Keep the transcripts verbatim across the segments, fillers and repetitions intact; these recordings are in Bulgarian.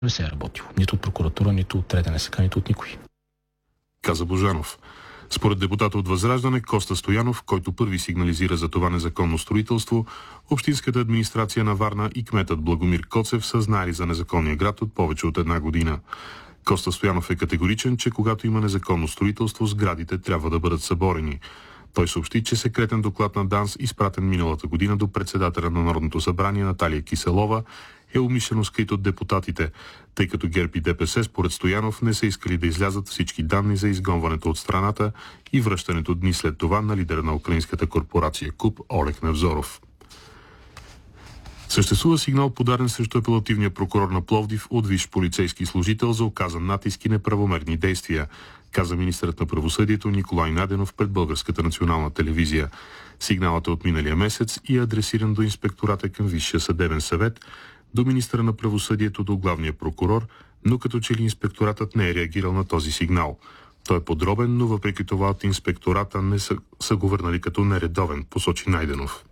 не се е работило. Нито от прокуратура, нито от трета НСК, нито от никой. Каза Божанов. Според депутата от Възраждане Коста Стоянов, който първи сигнализира за това незаконно строителство, общинската администрация на Варна и кметът Благомир Коцев са знали за незаконния град от повече от една година. Коста Стоянов е категоричен, че когато има незаконно строителство, сградите трябва да бъдат съборени. Той съобщи, че секретен доклад на ДАНС, изпратен миналата година до председателя на Народното събрание Наталия Киселова, е умишлено скрит от депутатите, тъй като ГЕРБ и ДПС според Стоянов не са искали да излязат всички данни за изгонването от страната и връщането дни след това на лидера на украинската корпорация КУП Олег Невзоров. Съществува сигнал, подаден срещу апелативния прокурор на Пловдив от висш полицейски служител за оказан натиск и неправомерни действия, каза министърът на правосъдието Николай Наденов пред Българската национална телевизия. Сигналът е от миналия месец и е адресиран до инспектората към Висшия съдебен съвет, до министъра на правосъдието, до главния прокурор, но като че ли инспекторатът не е реагирал на този сигнал. Той е подробен, но въпреки това от инспектората не са, са го върнали като нередовен, посочи Найденов.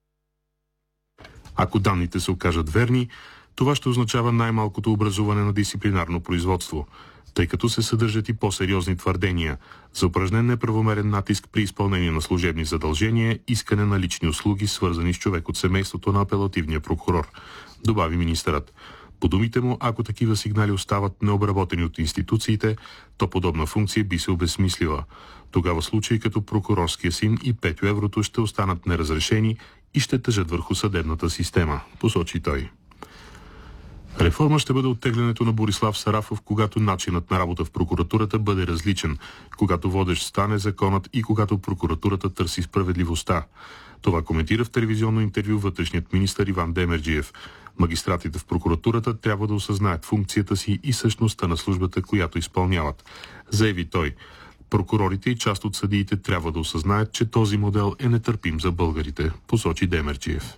Ако данните се окажат верни, това ще означава най-малкото образуване на дисциплинарно производство, тъй като се съдържат и по-сериозни твърдения за упражнен неправомерен натиск при изпълнение на служебни задължения, искане на лични услуги, свързани с човек от семейството на апелативния прокурор, добави министърът. По думите му, ако такива сигнали остават необработени от институциите, то подобна функция би се обезсмислила. Тогава случаи като прокурорския син и Петю Еврото ще останат неразрешени и ще тежат върху съдебната система, посочи той. Реформа ще бъде оттеглянето на Борислав Сарафов, когато начинът на работа в прокуратурата бъде различен, когато водещ стане законът и когато прокуратурата търси справедливостта. Това коментира в телевизионно интервю вътрешният министър Иван Демерджиев. Магистратите в прокуратурата трябва да осъзнаят функцията си и същността на службата, която изпълняват, заяви той. Прокурорите и част от съдиите трябва да осъзнаят, че този модел е нетърпим за българите, посочи Демерджиев.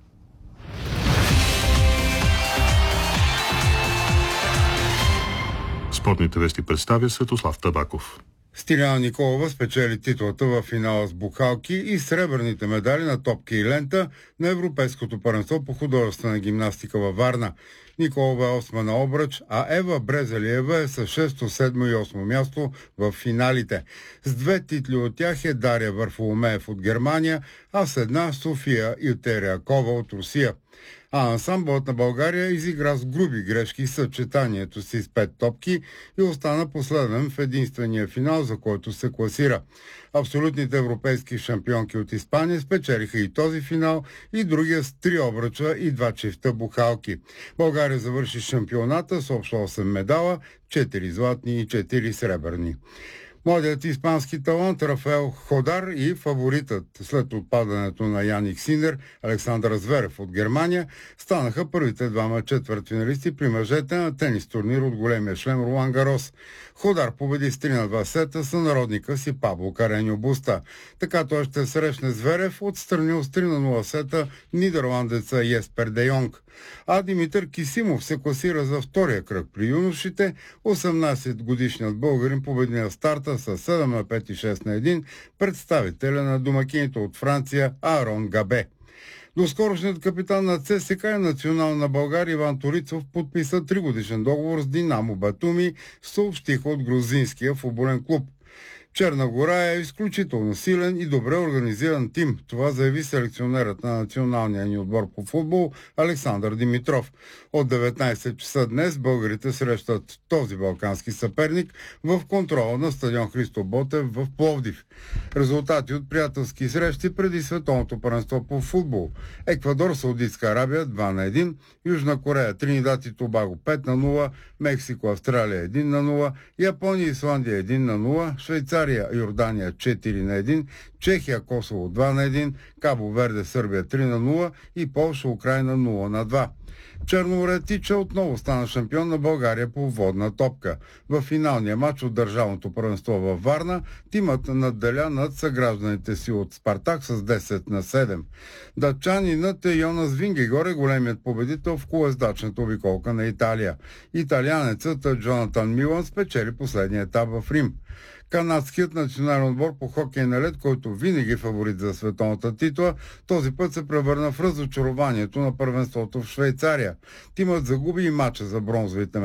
Спортните вести представя Светослав Табаков. Стиляна Николова спечели титлата в финала с бухалки и сребърните медали на топки и лента на Европейското първенство по художествена гимнастика във Варна. Николова е осма на обръч, а Ева Брезалиева е с шесто, седмо и осмо място в финалите. С две титли от тях е Дария Варфоломеев от Германия, а с една София Илтерякова от Русия. А ансамблът на България изигра с груби грешки съчетанието си с пет топки и остана последен в единствения финал, за който се класира. Абсолютните европейски шампионки от Испания спечелиха и този финал, и другия с три обръча и два чифта бухалки. България завърши шампионата с общо осем медала, четири златни и четири сребърни. Младият испански талант Рафаел Ходар и фаворитът след отпадането на Яник Синер Александър Зверев от Германия станаха първите двама четвъртфиналисти при мъжете на тенис турнир от големия шлем Ролан Гарос. Ходар победи с три на два сета сънародника си Пабло Кареньо Буста. Така той ще срещне Зверев, отстранил с три на нула сета нидерландеца Еспер де Йонг. А Димитър Кисимов се класира за втория кръг при юношите. осемнадесетгодишният българин победи на старта с седем на пет и шест на едно представителя на домакините от Франция Арон Габе. Доскорошният капитан на ЦСКА и Национална България Иван Торицов подписа тригодишен договор с Динамо Батуми, съобщиха от грузинския футболен клуб. Черна гора е изключително силен и добре организиран тим. Това заяви селекционерът на националния ни отбор по футбол Александър Димитров. От деветнадесет часа днес българите срещат този балкански съперник в контрола на стадион Христо Ботев в Пловдив. Резултати от приятелски срещи преди световното първенство по футбол. Еквадор, Саудитска Арабия два на едно, Южна Корея, Тринидад и Тобаго пет на нула, Мексико, Австралия едно на нула, Япония, Исландия едно на нула, Швейцария, Йордания четири на едно, Чехия, Косово два на едно, Кабо Верде, Сърбия три на нула и Полша, Украйна нула на два. Черноморетича отново стана шампион на България по водна топка. В финалния матч от държавното първенство във Варна тимът надделя над съгражданите си от Спартак с десет на седем. Датчанинът е Йонас Вингегор е големият победител в колездачната обиколка на Италия. Италианецът Джонатан Милан спечели последния етап в Рим. Канадският национален отбор по хокей на лед, който винаги е фаворит за световната титла, този път се превърна в разочарованието на първенството в Швейцария. Тимът загуби и мача за бронзовите